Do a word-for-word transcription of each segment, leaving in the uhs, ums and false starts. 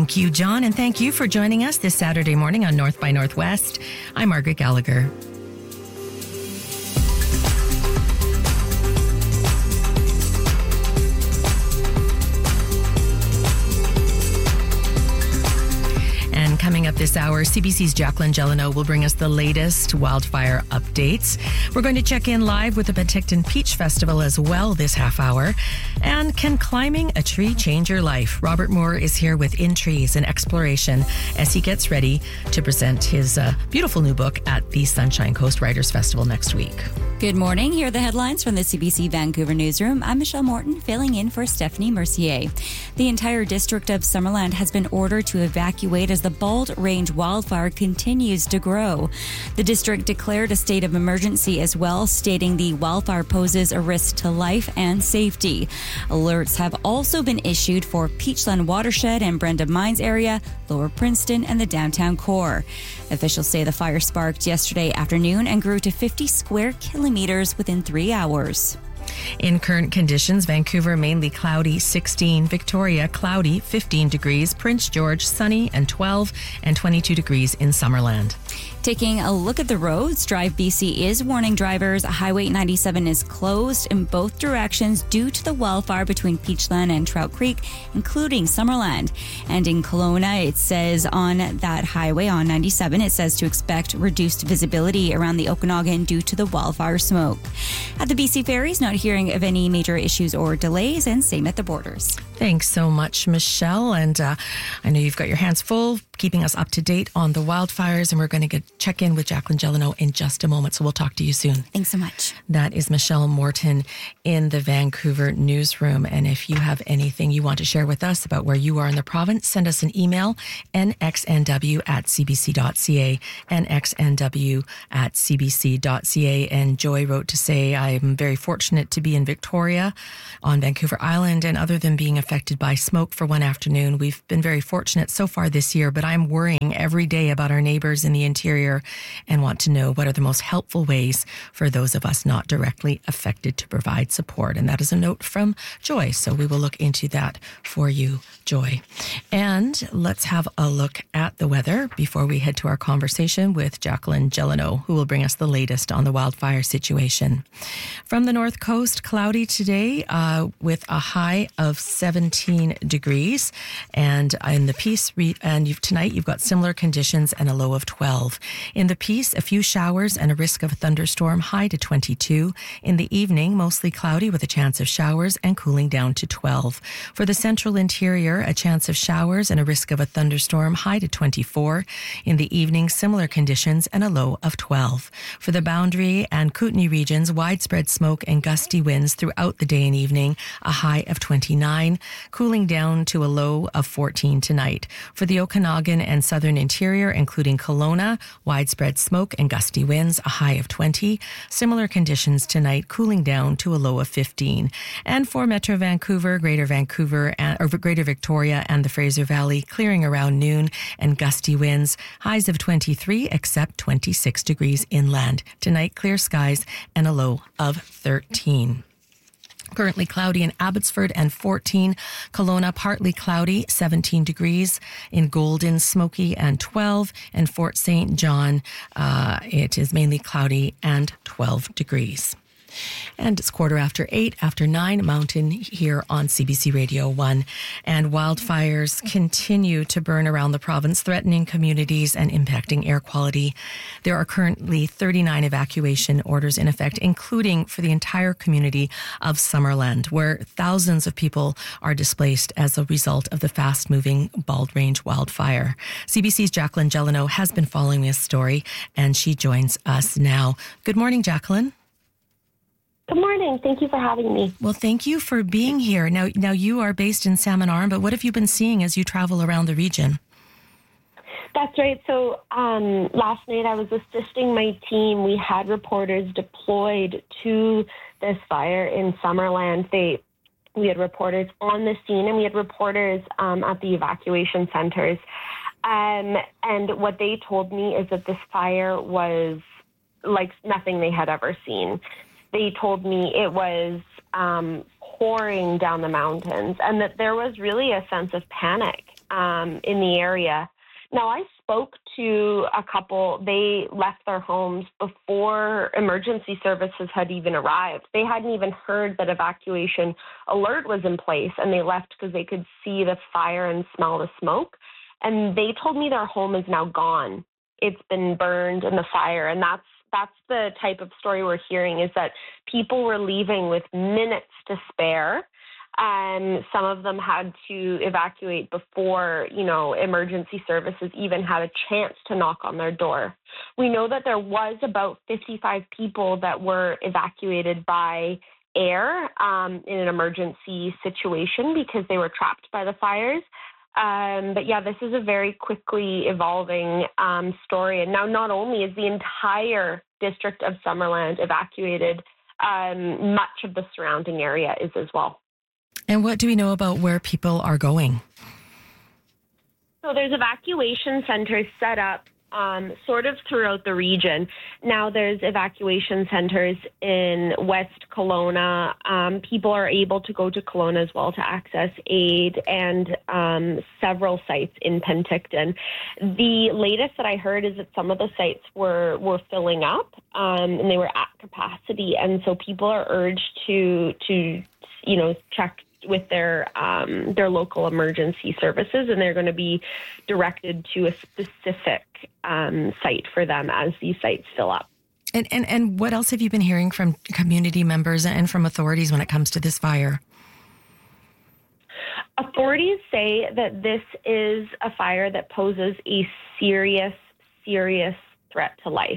Thank you, John, and thank you for joining us this Saturday morning on North by Northwest. I'm Margaret Gallagher. Coming up this hour, C B C's Jacqueline Jeleno will bring us the latest wildfire updates. We're going to check in live with the Penticton Peach Festival as well this half hour. And can climbing a tree change your life? Robert Moore is here with In Trees, an exploration, as he gets ready to present his uh, beautiful new book at the Sunshine Coast Writers Festival next week. Good morning. Here are the headlines from the C B C Vancouver newsroom. I'm Michelle Morton, filling in for Stephanie Mercier. The entire district of Summerland has been ordered to evacuate as the Bald Range wildfire continues to grow. The district declared a state of emergency as well, stating the wildfire poses a risk to life and safety. Alerts have also been issued for Peachland Watershed and Brenda Mines area, Lower Princeton, and the downtown core. Officials say the fire sparked yesterday afternoon and grew to fifty square kilometers within three hours. In current conditions, Vancouver mainly cloudy, sixteen, Victoria cloudy, fifteen degrees, Prince George sunny and twelve, and twenty-two degrees in Summerland. Taking a look at the roads, Drive B C is warning drivers Highway ninety-seven is closed in both directions due to the wildfire between Peachland and Trout Creek, including Summerland. And in Kelowna, it says on that highway on ninety-seven, it says to expect reduced visibility around the Okanagan due to the wildfire smoke. At the B C Ferries, not hearing of any major issues or delays, and same at the borders. Thanks so much, Michelle. And uh, I know you've got your hands full keeping us up to date on the wildfires, and we're going to get check in with Jacqueline Jeleno in just a moment. So we'll talk to you soon. Thanks so much. That is Michelle Morton in the Vancouver newsroom. And if you have anything you want to share with us about where you are in the province, send us an email, n x n w at c b c dot c a, n x n w at c b c dot c a. And Joy wrote to say, I'm very fortunate to be in Victoria on Vancouver Island, and other than being affected by smoke for one afternoon, we've been very fortunate so far this year, but I'm worrying every day about our neighbors in the interior and want to know what are the most helpful ways for those of us not directly affected to provide support. And that is a note from Joy. So we will look into that for you, Joy. And let's have a look at the weather before we head to our conversation with Jacqueline Jeleno, who will bring us the latest on the wildfire situation. From the North Coast, cloudy today uh, with a high of seventeen degrees. And in the Peace, re- and you've, tonight you've got similar conditions and a low of twelve. In the Peace, a few showers and a risk of a thunderstorm, high to twenty-two. In the evening, mostly cloudy with a chance of showers and cooling down to twelve. For the central interior, a chance of showers and a risk of a thunderstorm, high to twenty-four. In the evening, similar conditions and a low of twelve. For the Boundary and Kootenay regions, widespread smoke and gusty winds throughout the day and evening, a high of twenty-nine, cooling down to a low of fourteen tonight. For the Okanagan and southern interior, including Kelowna, widespread smoke and gusty winds, a high of twenty. Similar conditions tonight, cooling down to a low of fifteen. And for Metro Vancouver, Greater Vancouver, and, or Greater Victoria and the Fraser Valley, clearing around noon and gusty winds, highs of twenty-three except twenty-six degrees inland. Tonight, clear skies and a low of thirteen. Currently cloudy in Abbotsford and fourteen. Kelowna, partly cloudy, seventeen degrees. In Golden, smoky and twelve. And Fort Saint John, uh, it is mainly cloudy and twelve degrees. And it's quarter after eight, after nine, Mountain here on C B C Radio one. And wildfires continue to burn around the province, threatening communities and impacting air quality. There are currently thirty-nine evacuation orders in effect, including for the entire community of Summerland, where thousands of people are displaced as a result of the fast-moving Bald Range wildfire. C B C's Jacqueline Jeleno has been following this story, and she joins us now. Good morning, Jacqueline. Good morning. Thank you for having me. Well, thank you for being here. Now, now you are based in Salmon Arm, but what have you been seeing as you travel around the region? That's right. So um, last night I was assisting my team. We had reporters deployed to this fire in Summerland. They, we had reporters on the scene, and we had reporters um, at the evacuation centers. Um, and what they told me is that this fire was like nothing they had ever seen. They told me it was um, pouring down the mountains, and that there was really a sense of panic um, in the area. Now, I spoke to a couple. They left their homes before emergency services had even arrived. They hadn't even heard that evacuation alert was in place, and they left because they could see the fire and smell the smoke. And they told me their home is now gone. It's been burned in the fire, and that's that's the type of story we're hearing, is that people were leaving with minutes to spare. And some of them had to evacuate before, you know, emergency services even had a chance to knock on their door. We know that there was about fifty-five people that were evacuated by air um, in an emergency situation because they were trapped by the fires. Um, but yeah, this is a very quickly evolving um, story. And now not only is the entire district of Summerland evacuated, um, much of the surrounding area is as well. And what do we know about where people are going? So there's evacuation centers set up um, sort of throughout the region. Now there's evacuation centers in West Kelowna. Um, people are able to go to Kelowna as well to access aid, and um, several sites in Penticton. The latest that I heard is that some of the sites were, were filling up um, and they were at capacity. And so people are urged to, to you know, check with their um, their local emergency services, and they're going to be directed to a specific um, site for them as these sites fill up. And, and and what else have you been hearing from community members and from authorities when it comes to this fire? Authorities say that this is a fire that poses a serious, serious threat to life.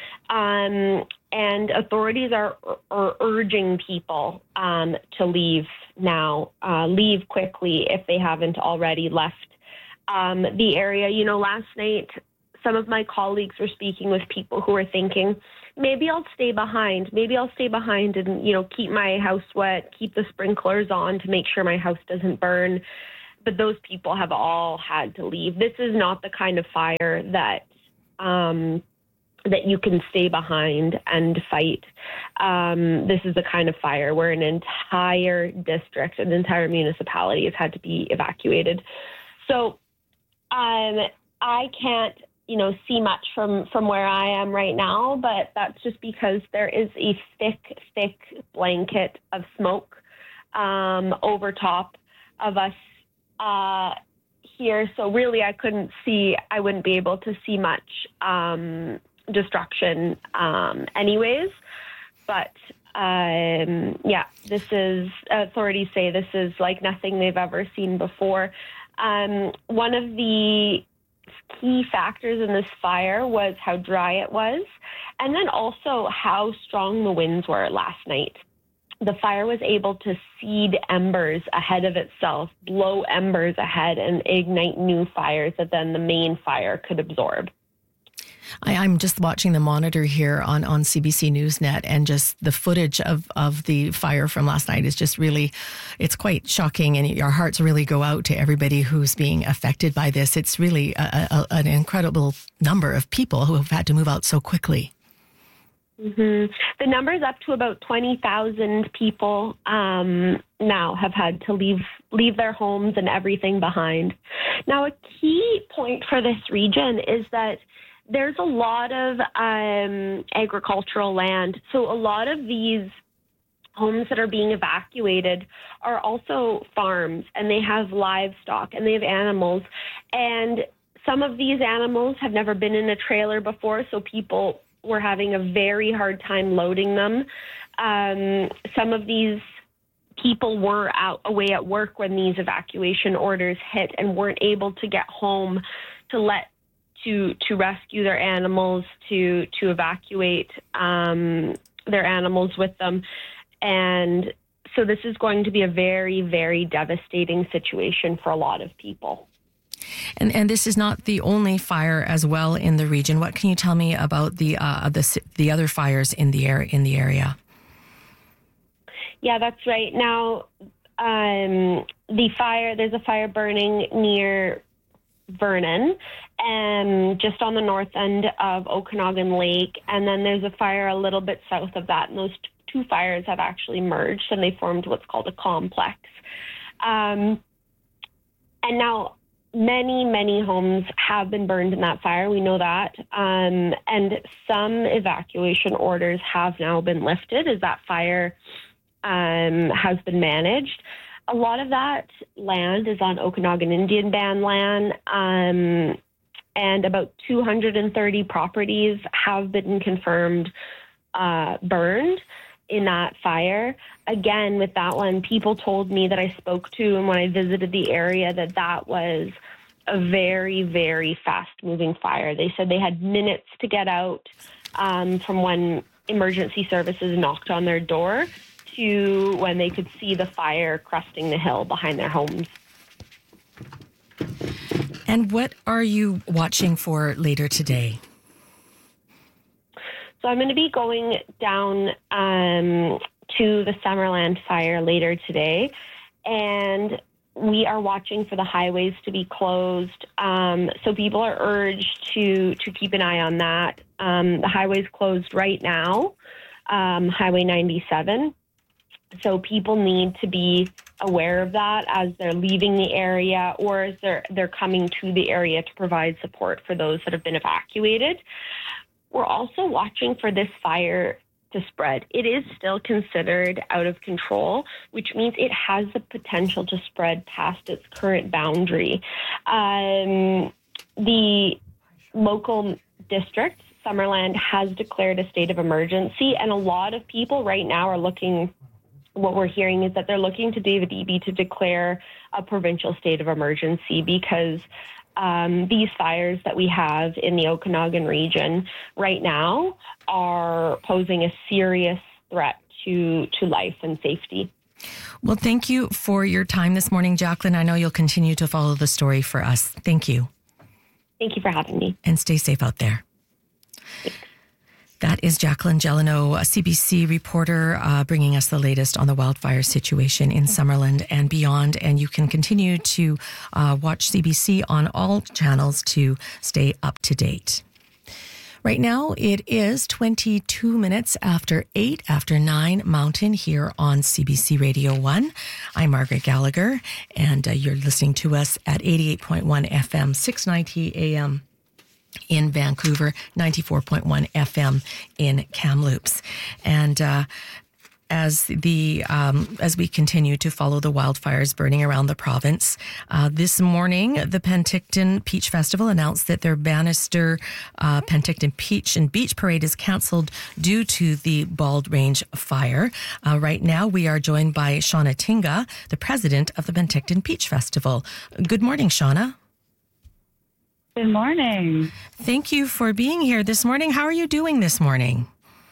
Um, and authorities are, are urging people um, to leave now, uh, leave quickly if they haven't already left um, the area. You know, last night, some of my colleagues were speaking with people who were thinking, maybe I'll stay behind. Maybe I'll stay behind and, you know, keep my house wet, keep the sprinklers on to make sure my house doesn't burn. But those people have all had to leave. This is not the kind of fire that um, that you can stay behind and fight. Um, this is the kind of fire where an entire district, an entire municipality has had to be evacuated. So um, I can't, you know, see much from, from where I am right now, but that's just because there is a thick, thick blanket of smoke um, over top of us uh, here. So really I couldn't see, I wouldn't be able to see much um, destruction um, anyways. But um, yeah, this is, authorities say this is like nothing they've ever seen before. Um, one of the key factors in this fire was how dry it was, and then also how strong the winds were last night. The fire was able to seed embers ahead of itself, blow embers ahead, and ignite new fires that then the main fire could absorb. I, I'm just watching the monitor here on, on C B C Newsnet, and just the footage of, of the fire from last night is just really, it's quite shocking, and our hearts really go out to everybody who's being affected by this. It's really a, a, an incredible number of people who have had to move out so quickly. Mm-hmm. The number is up to about twenty thousand people um, now have had to leave leave their homes and everything behind. Now, a key point for this region is that there's a lot of um, agricultural land. So a lot of these homes that are being evacuated are also farms, and they have livestock and they have animals. And some of these animals have never been in a trailer before, so people were having a very hard time loading them. Um, some of these people were out away at work when these evacuation orders hit and weren't able to get home to let to to rescue their animals, to to evacuate um, their animals with them. And so this is going to be a very, very devastating situation for a lot of people. And and this is not the only fire as well in the region. What can you tell me about the uh, the the other fires in the air in the area? Yeah, that's right. Now, um, the fire there's a fire burning near Vernon, um, just on the north end of Okanagan Lake, and then there's a fire a little bit south of that, and those t- two fires have actually merged, and they formed what's called a complex. Um, and now, many, many homes have been burned in that fire. We know that. Um, and some evacuation orders have now been lifted as that fire um, has been managed. A lot of that land is on Okanagan Indian Band land, um, and about two hundred thirty properties have been confirmed uh, burned in that fire. Again, with that one, people told me that I spoke to, and when I visited the area, that that was a very, very fast-moving fire. They said they had minutes to get out um, from when emergency services knocked on their door to when they could see the fire cresting the hill behind their homes. And what are you watching for later today? So I'm going to be going down um, to the Summerland fire later today, and we are watching for the highways to be closed. Um, so people are urged to to keep an eye on that. Um, the highway's closed right now, um, Highway ninety-seven. So people need to be aware of that as they're leaving the area or as they're they're coming to the area to provide support for those that have been evacuated. We're also watching for this fire to spread. It is still considered out of control, which means it has the potential to spread past its current boundary. Um, the local district, Summerland, has declared a state of emergency, and a lot of people right now are looking, what we're hearing is that they're looking to David Eby to declare a provincial state of emergency because Um, these fires that we have in the Okanagan region right now are posing a serious threat to, to life and safety. Well, thank you for your time this morning, Jacqueline. I know you'll continue to follow the story for us. Thank you. Thank you for having me. And stay safe out there. Thanks. That is Jacqueline Gelano, a C B C reporter, uh, bringing us the latest on the wildfire situation in Summerland and beyond. And you can continue to uh, watch C B C on all channels to stay up to date. Right now, it is twenty-two minutes after eight, after nine Mountain here on C B C Radio one. I'm Margaret Gallagher, and uh, you're listening to us at eighty-eight point one F M, six ninety A M. in Vancouver, ninety-four point one F M in Kamloops. And uh, as the um, as we continue to follow the wildfires burning around the province, uh, this morning, the Penticton Peach Festival announced that their Bannister uh, Penticton Peach and Beach Parade is canceled due to the Bald Range fire. Uh, right now, we are joined by Shauna Tinga, the president of the Penticton Peach Festival. Good morning, Shauna. Good morning. Thank you for being here this morning. How are you doing this morning?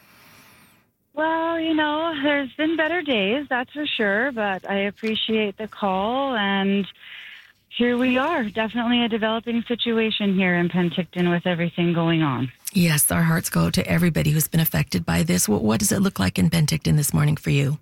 Well, you know, there's been better days, that's for sure, but I appreciate the call, and here we are. Definitely a developing situation here in Penticton with everything going on. Yes, our hearts go to everybody who's been affected by this. What, what does it look like in Penticton this morning for you?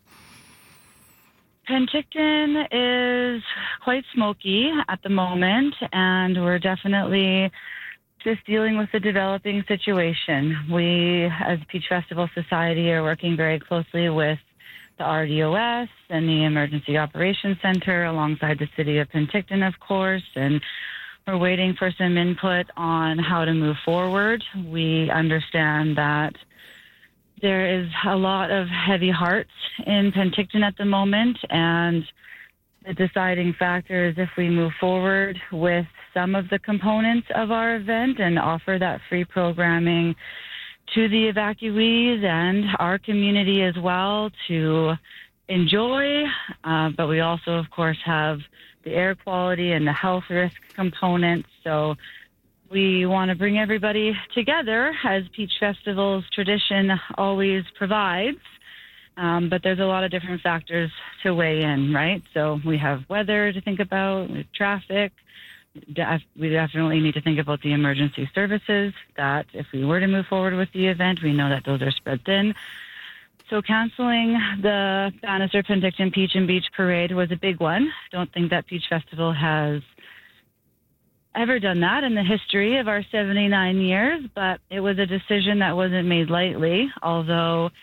Penticton is quite smoky at the moment, and we're definitely just dealing with the developing situation. We, as Peach Festival Society, are working very closely with the R D O S and the Emergency Operations Center alongside the City of Penticton, of course, and we're waiting for some input on how to move forward. We understand that there is a lot of heavy hearts in Penticton at the moment, and the deciding factor is if we move forward with some of the components of our event and offer that free programming to the evacuees and our community as well to enjoy. Uh, but we also, of course, have the air quality and the health risk components. So we want to bring everybody together, as Peach Festival's tradition always provides. Um, but there's a lot of different factors to weigh in, right? So we have weather to think about, traffic. We definitely need to think about the emergency services, that if we were to move forward with the event, we know that those are spread thin. So canceling the Bannister Penticton Peach and Beach Parade was a big one. Don't think that Peach Festival has ever done that in the history of our seventy-nine years, but it was a decision that wasn't made lightly, although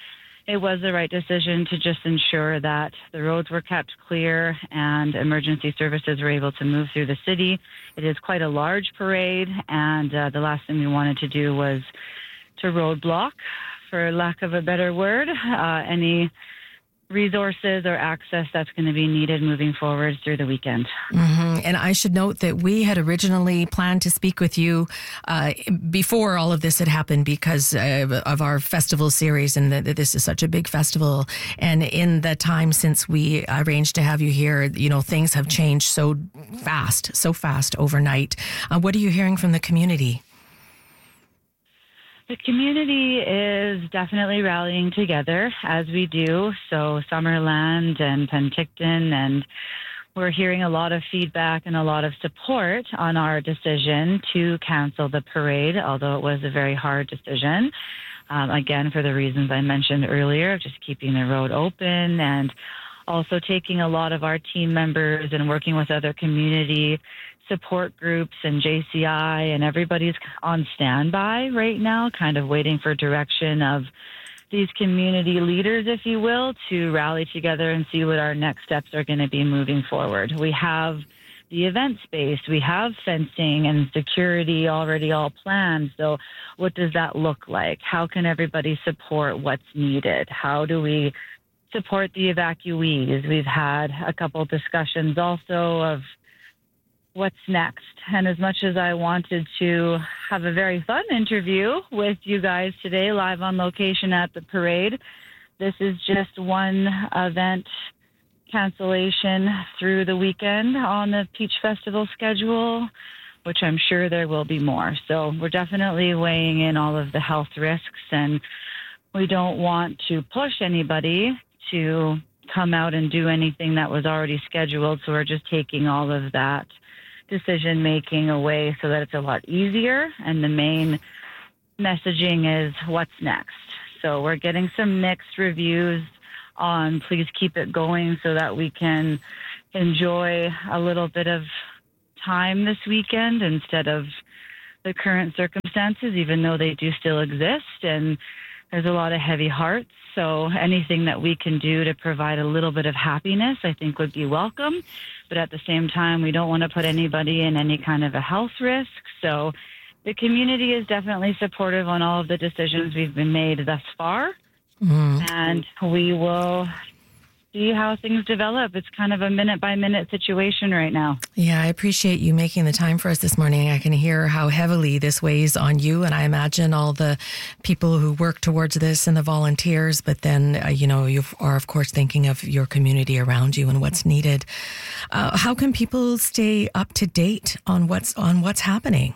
it was the right decision to just ensure that the roads were kept clear and emergency services were able to move through the city. It is quite a large parade, and uh, the last thing we wanted to do was to roadblock, for lack of a better word, uh, any resources or access that's going to be needed moving forward through the weekend. Mm-hmm. And I should note that we had originally planned to speak with you uh, before all of this had happened because uh, of our festival series, and that this is such a big festival. And in the time since we arranged to have you here, you know, things have changed so fast, so fast overnight. Uh, what are you hearing from the community? The community is definitely rallying together, as we do. So Summerland and Penticton, and we're hearing a lot of feedback and a lot of support on our decision to cancel the parade, although it was a very hard decision. Um, again, for the reasons I mentioned earlier, of just keeping the road open and also taking a lot of our team members and working with other community support groups and J C I, and everybody's on standby right now, kind of waiting for direction of these community leaders, if you will, to rally together and see what our next steps are going to be moving forward. We have the event space, we have fencing and security already all planned. So what does that look like? How can everybody support what's needed? How do we support the evacuees? We've had a couple discussions also of what's next. And as much as I wanted to have a very fun interview with you guys today, live on location at the parade, this is just one event cancellation through the weekend on the Peach Festival schedule, which I'm sure there will be more. So we're definitely weighing in all of the health risks, and we don't want to push anybody to come out and do anything that was already scheduled. So we're just taking all of that decision making away so that it's a lot easier. And the main messaging is what's next. So we're getting some mixed reviews on please keep it going so that we can enjoy a little bit of time this weekend instead of the current circumstances, even though they do still exist. And there's a lot of heavy hearts. So anything that we can do to provide a little bit of happiness, I think would be welcome. But at the same time, we don't want to put anybody in any kind of a health risk. So the community is definitely supportive on all of the decisions we've been made thus far. Mm. And we will see how things develop. It's kind of a minute by minute situation right now. Yeah, I appreciate you making the time for us this morning. I can hear how heavily this weighs on you, and I imagine all the people who work towards this and the volunteers, but then, uh, you know, you are, of course, thinking of your community around you and what's needed. Uh, how can people stay up to date on what's on what's happening?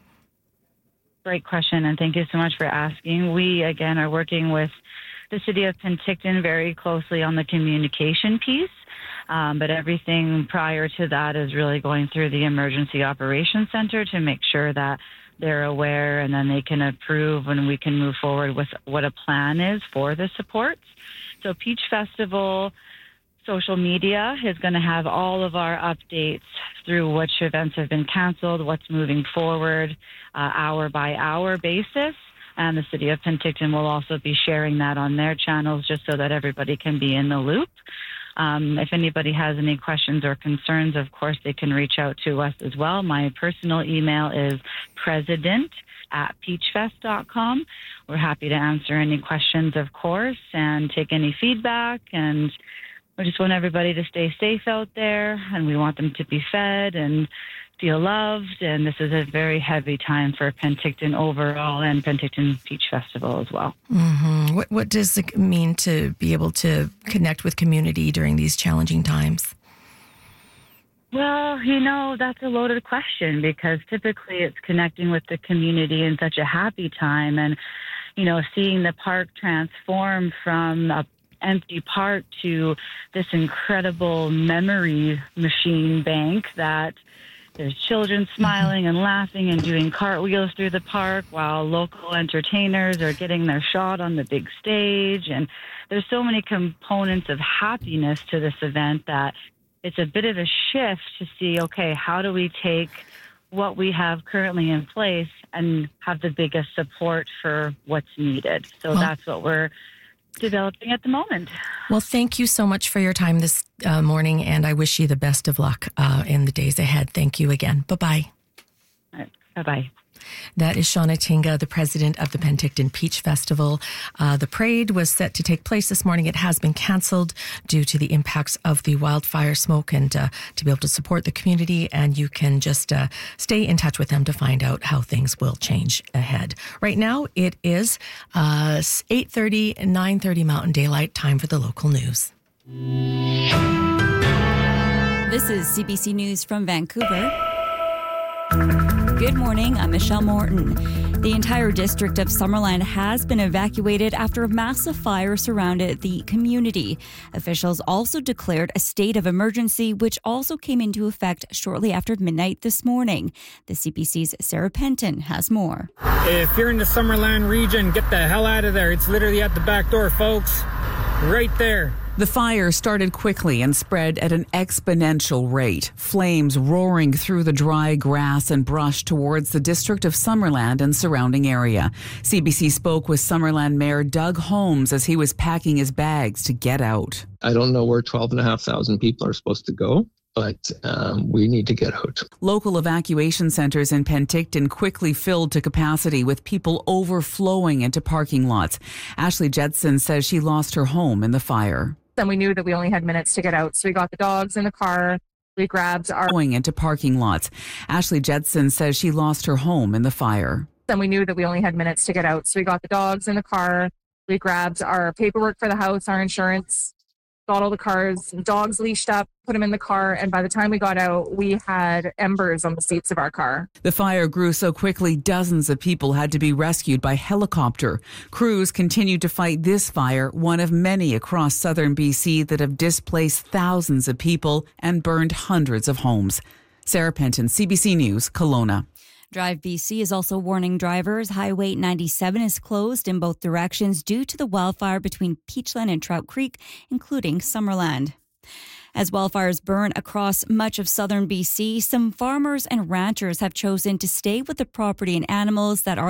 Great question, and thank you so much for asking. We, again, are working with the city of Penticton very closely on the communication piece, um, but everything prior to that is really going through the Emergency Operations Center to make sure that they're aware, and then they can approve and we can move forward with what a plan is for the supports. So Peach Festival social media is going to have all of our updates through which events have been canceled, what's moving forward, uh, hour by hour basis. And the city of Penticton will also be sharing that on their channels just so that everybody can be in the loop. Um, if anybody has any questions or concerns, of course, they can reach out to us as well. My personal email is president at peachfest dot com. We're happy to answer any questions, of course, and take any feedback. And we just want everybody to stay safe out there, and we want them to be fed and feel loved. And this is a very heavy time for Penticton overall and Penticton Peach Festival as well. Mm-hmm. What, what does it mean to be able to connect with community during these challenging times? Well, you know, that's a loaded question because typically it's connecting with the community in such a happy time, and, you know, seeing the park transform from a empty park to this incredible memory machine bank that there's children smiling and laughing and doing cartwheels through the park while local entertainers are getting their shot on the big stage. And there's so many components of happiness to this event that it's a bit of a shift to see, okay, how do we take what we have currently in place and have the biggest support for what's needed? So well, that's what we're developing at the moment. Well, thank you so much for your time this uh, morning, and I wish you the best of luck uh, in the days ahead. Thank you again. Bye-bye. All right. Bye-bye. That is Shauna Tinga, the president of the Penticton Peach Festival. Uh, the parade was set to take place this morning. It has been cancelled due to the impacts of the wildfire smoke, and uh, to be able to support the community. And you can just uh, stay in touch with them to find out how things will change ahead. Right now, it is uh, eight thirty, nine thirty Mountain Daylight, time for the local news. This is C B C News from Vancouver. Good morning, I'm Michelle Morton. The entire district of Summerland has been evacuated after a massive fire surrounded the community. Officials also declared a state of emergency, which also came into effect shortly after midnight this morning. The C B C's Sarah Penton has more. If you're in the Summerland region, get the hell out of there. It's literally at the back door, folks. Right there. The fire started quickly and spread at an exponential rate, flames roaring through the dry grass and brush towards the district of Summerland and surrounding area. C B C spoke with Summerland Mayor Doug Holmes as he was packing his bags to get out. I don't know where twelve and a half thousand people are supposed to go, but um, we need to get out. Local evacuation centres in Penticton quickly filled to capacity with people overflowing into parking lots. Ashley Jetson says she lost her home in the fire. And we knew that we only had minutes to get out. So we got the dogs in the car. We grabbed our... Going into parking lots. Ashley Jetson says she lost her home in the fire. And we knew that we only had minutes to get out. So we got the dogs in the car. We grabbed our paperwork for the house, our insurance, got all the cars, dogs leashed up, put them in the car. And by the time we got out, we had embers on the seats of our car. The fire grew so quickly, dozens of people had to be rescued by helicopter. Crews continued to fight this fire, one of many across southern B C that have displaced thousands of people and burned hundreds of homes. Sarah Penton, C B C News, Kelowna. Drive B C is also warning drivers Highway ninety-seven is closed in both directions due to the wildfire between Peachland and Trout Creek, including Summerland. As wildfires burn across much of southern B C, some farmers and ranchers have chosen to stay with the property and animals that are